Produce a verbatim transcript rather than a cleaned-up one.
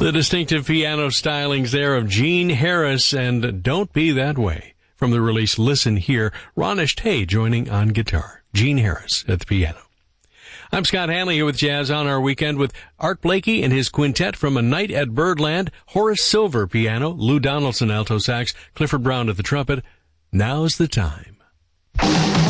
The distinctive piano stylings there of Gene Harris and Don't Be That Way. From the release Listen Here, Ronish Tay joining on guitar. Gene Harris at the piano. I'm Scott Hanley here with Jazz on Our Weekend with Art Blakey and his quintet from A Night at Birdland, Horace Silver piano, Lou Donaldson alto sax, Clifford Brown at the trumpet. Now's the time.